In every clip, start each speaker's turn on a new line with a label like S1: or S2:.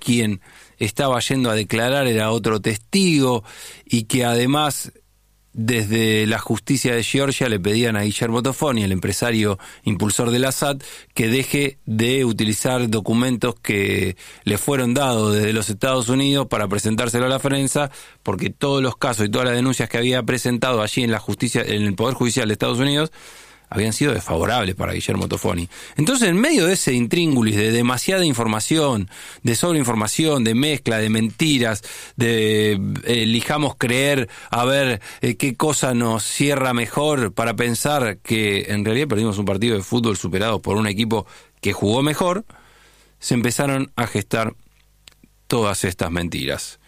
S1: quien estaba yendo a declarar era otro testigo, y que además desde la justicia de Georgia le pedían a Guillermo Tofoni, el empresario impulsor del Assad, que deje de utilizar documentos que le fueron dados desde los Estados Unidos para presentárselo a la prensa, porque todos los casos y todas las denuncias que había presentado allí en la justicia, en el Poder Judicial de Estados Unidos, habían sido desfavorables para Guillermo Tofoni. Entonces, en medio de ese intríngulis de demasiada información, de sobreinformación, de mezcla, de mentiras, de elijamos creer a ver qué cosa nos cierra mejor para pensar que en realidad perdimos un partido de fútbol superado por un equipo que jugó mejor, se empezaron a gestar todas estas mentiras.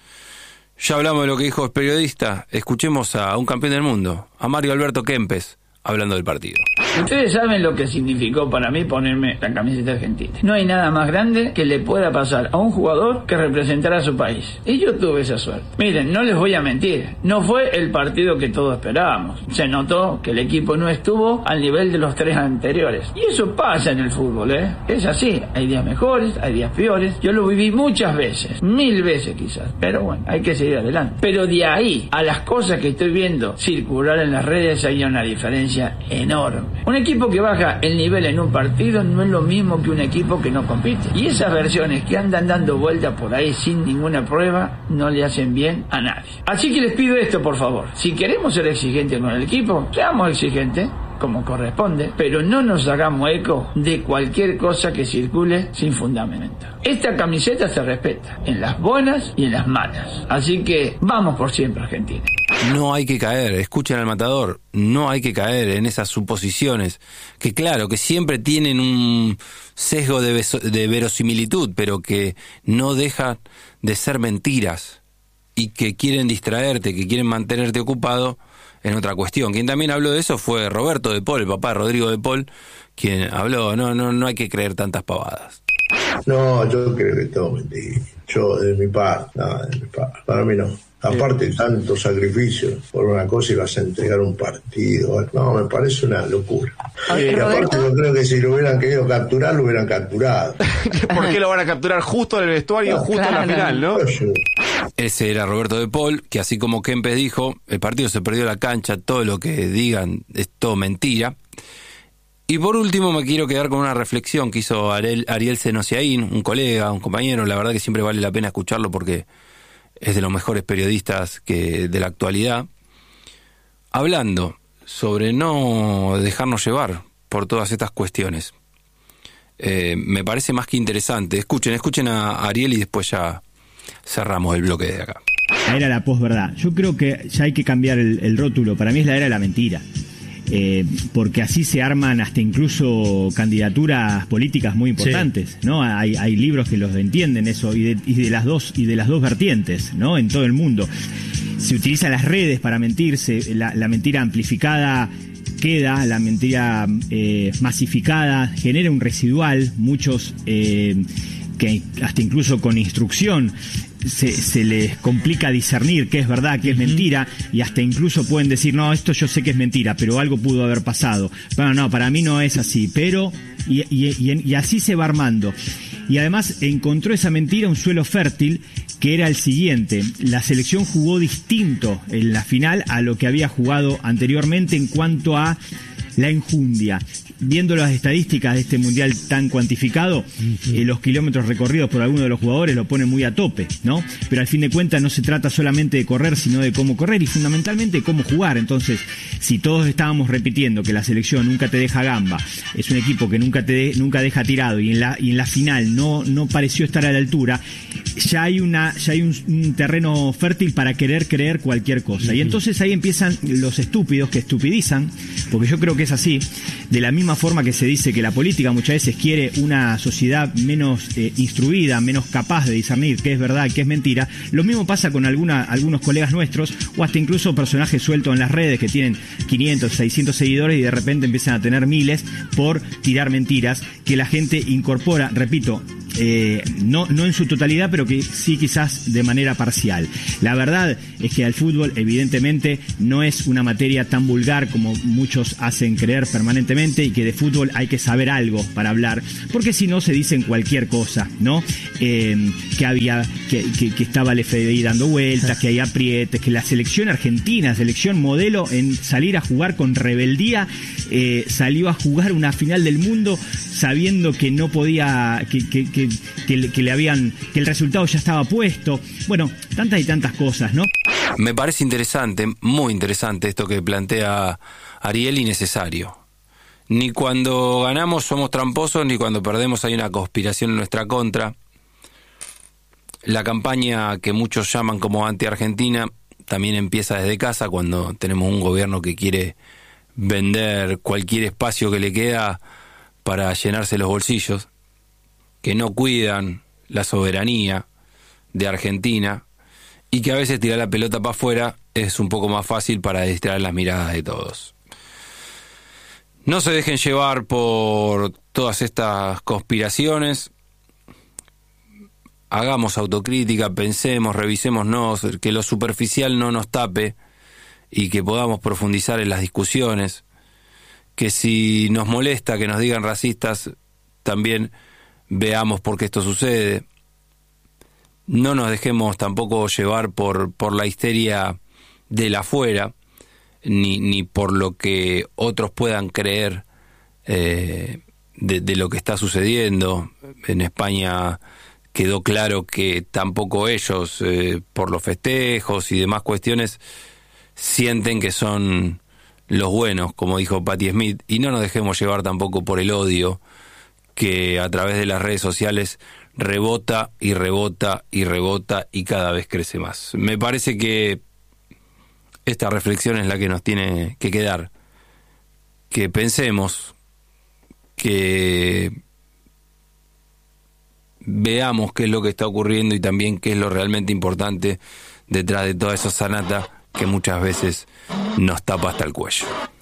S1: Ya hablamos de lo que dijo el periodista, escuchemos a un campeón del mundo, a Mario Alberto Kempes, hablando del partido.
S2: Ustedes saben lo que significó para mí ponerme la camiseta argentina. No hay nada más grande que le pueda pasar a un jugador que representar a su país. Y yo tuve esa suerte. Miren, no les voy a mentir, no fue el partido que todos esperábamos. Se notó que el equipo no estuvo al nivel de los 3 anteriores. Y eso pasa en el fútbol, ¿eh? Es así. Hay días mejores, hay días peores. Yo lo viví muchas veces, 1000 veces quizás. Pero bueno, hay que seguir adelante. Pero de ahí a las cosas que estoy viendo circular en las redes hay una diferencia enorme. Un equipo que baja el nivel en un partido no es lo mismo que un equipo que no compite. Y esas versiones que andan dando vueltas por ahí sin ninguna prueba no le hacen bien a nadie. Así que les pido esto, por favor. Si queremos ser exigentes con el equipo, seamos exigentes como corresponde, pero no nos hagamos eco de cualquier cosa que circule sin fundamento. Esta camiseta se respeta en las buenas y en las malas. Así que vamos por siempre, Argentina.
S1: No hay que caer, escuchen al matador, no hay que caer en esas suposiciones, que claro, que siempre tienen un sesgo de verosimilitud, pero que no dejan de ser mentiras y que quieren distraerte, que quieren mantenerte ocupado en otra cuestión. Quien también habló de eso fue Roberto de Paul, el papá de Rodrigo de Paul, quien habló, no hay que creer tantas pavadas.
S3: No, yo creo que todo mentira. Yo, de mi parte, para mí no. Aparte, tanto sacrificio por una cosa y vas a entregar un partido. No, me parece una locura. Y aparte, yo creo que si lo hubieran querido capturar, lo hubieran capturado.
S4: ¿Por qué lo van a capturar justo en el vestuario, justo en la final, no?
S1: Ese era Roberto de Paul, que así como Kempes dijo, el partido se perdió la cancha, todo lo que digan es todo mentira. Y por último me quiero quedar con una reflexión que hizo Ariel Senosiaín, un colega, un compañero, la verdad que siempre vale la pena escucharlo porque es de los mejores periodistas de la actualidad, hablando sobre no dejarnos llevar por todas estas cuestiones. Me parece más que interesante. Escuchen a Ariel y después ya cerramos el bloque de acá.
S5: La era de la posverdad. Yo creo que ya hay que cambiar el rótulo. Para mí es la era de la mentira. Porque así se arman hasta incluso candidaturas políticas muy importantes, sí. ¿No? Hay libros que los entienden eso y de las dos vertientes, ¿no? En todo el mundo se utilizan las redes para mentirse, la mentira amplificada queda, la mentira masificada genera un residual, muchos que hasta incluso con instrucción se les complica discernir qué es verdad, qué es mentira, y hasta incluso pueden decir, no, esto yo sé que es mentira, pero algo pudo haber pasado. Bueno, no, para mí no es así, pero y así se va armando. Y además encontró esa mentira un suelo fértil, que era el siguiente: la selección jugó distinto en la final a lo que había jugado anteriormente en cuanto a la enjundia. Viendo las estadísticas de este mundial tan cuantificado, los kilómetros recorridos por algunos de los jugadores lo ponen muy a tope, ¿no? Pero al fin de cuentas no se trata solamente de correr, sino de cómo correr y fundamentalmente de cómo jugar. Entonces, si todos estábamos repitiendo que la selección nunca te deja gamba, es un equipo que nunca deja tirado y en la final no pareció estar a la altura, ya hay un terreno fértil para querer creer cualquier cosa. Y entonces ahí empiezan los estúpidos que estupidizan, porque yo creo que es así. De la misma forma que se dice que la política muchas veces quiere una sociedad menos instruida, menos capaz de discernir qué es verdad y qué es mentira, lo mismo pasa con algunos colegas nuestros, o hasta incluso personajes sueltos en las redes que tienen 500, 600 seguidores y de repente empiezan a tener miles por tirar mentiras que la gente incorpora, repito, no en su totalidad, pero que sí quizás de manera parcial. La verdad es que el fútbol evidentemente no es una materia tan vulgar como muchos hacen creer permanentemente, y que de fútbol hay que saber algo para hablar, porque si no se dicen cualquier cosa, ¿no? Que estaba el FDI dando vueltas, que hay aprietes, que la selección argentina, selección modelo en salir a jugar con rebeldía, salió a jugar una final del mundo sabiendo que no podía, que el resultado ya estaba puesto. Bueno, tantas y tantas cosas, ¿no?
S1: Me parece interesante, muy interesante esto que plantea Ariel, y necesario. Ni cuando ganamos somos tramposos, ni cuando perdemos hay una conspiración en nuestra contra. La campaña que muchos llaman como anti-argentina también empieza desde casa, cuando tenemos un gobierno que quiere vender cualquier espacio que le queda para llenarse los bolsillos, que no cuidan la soberanía de Argentina, y que a veces tirar la pelota para afuera es un poco más fácil para distraer las miradas de todos. No se dejen llevar por todas estas conspiraciones. Hagamos autocrítica, pensemos, revisémonos, que lo superficial no nos tape y que podamos profundizar en las discusiones. Que si nos molesta que nos digan racistas, también veamos por qué esto sucede. No nos dejemos tampoco llevar por la histeria del afuera, ni por lo que otros puedan creer de lo que está sucediendo. En España quedó claro que tampoco ellos, por los festejos y demás cuestiones, sienten que son los buenos, como dijo Patti Smith, y no nos dejemos llevar tampoco por el odio que a través de las redes sociales rebota y rebota y rebota y cada vez crece más. Me parece que esta reflexión es la que nos tiene que quedar, que pensemos, que veamos qué es lo que está ocurriendo y también qué es lo realmente importante detrás de toda esa sanata que muchas veces nos tapa hasta el cuello.